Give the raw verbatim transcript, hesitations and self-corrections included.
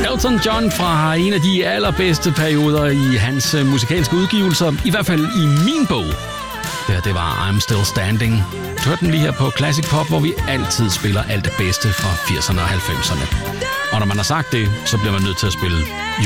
Elton John fra en af de allerbedste perioder i hans musikalske udgivelser, i hvert fald i min bog. Det her, det var I'm Still Standing. Du hørte den lige her på Classic Pop, hvor vi altid spiller alt det bedste fra firserne og halvfemserne. Og når man har sagt det, så bliver man nødt til at spille